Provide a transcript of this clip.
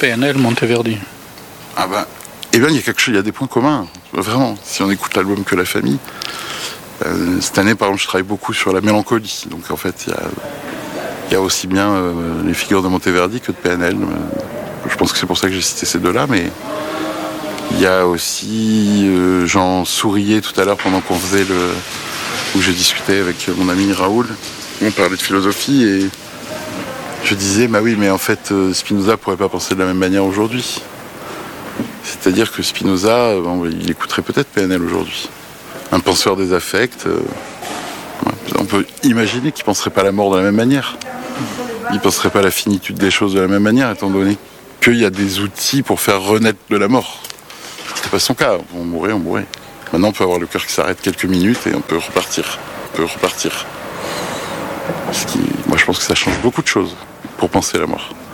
PNL, Monteverdi. Ah ben, eh bien, il y a des points communs, vraiment. Si on écoute l'album Que la famille, cette année, par exemple, je travaille beaucoup sur la mélancolie. Donc, en fait, il y a aussi bien les figures de Monteverdi que de PNL. Je pense que c'est pour ça que j'ai cité ces deux-là, mais il y a aussi, j'en souriais tout à l'heure pendant qu'on faisait où j'ai discuté avec mon ami Raoul. On parlait de philosophie et je disais, bah oui, mais en fait, Spinoza pourrait pas penser de la même manière aujourd'hui. C'est-à-dire que Spinoza, il écouterait peut-être PNL aujourd'hui. Un penseur des affects, on peut imaginer qu'il penserait pas à la mort de la même manière. Il penserait pas à la finitude des choses de la même manière, étant donné qu'il y a des outils pour faire renaître de la mort. C'était pas son cas, on mourrait. Maintenant, on peut avoir le cœur qui s'arrête quelques minutes et on peut repartir. Moi, je pense que ça change beaucoup de choses pour penser à la mort.